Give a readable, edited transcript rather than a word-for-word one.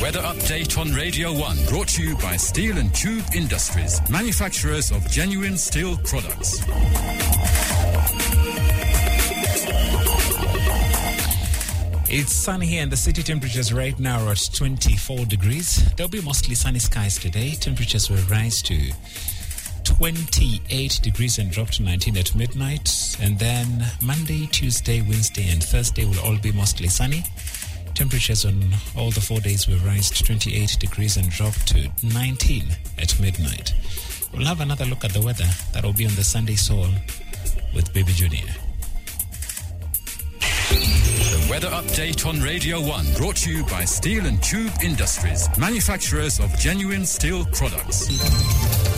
weather update on Radio 1, brought to you by Steel and Tube Industries, manufacturers of genuine steel products. It's sunny here and the city temperatures right now are at 24 degrees. There'll be mostly sunny skies today. Temperatures will rise to 28 degrees and drop to 19 at midnight. And then Monday, Tuesday, Wednesday and Thursday will all be mostly sunny. Temperatures on all the 4 days will rise to 28 degrees and drop to 19 at midnight. We'll have another look at the weather. That'll be on the Sunday Soul with Baby Junior. The weather update on Radio 1, brought to you by Steel and Tube Industries, manufacturers of genuine steel products.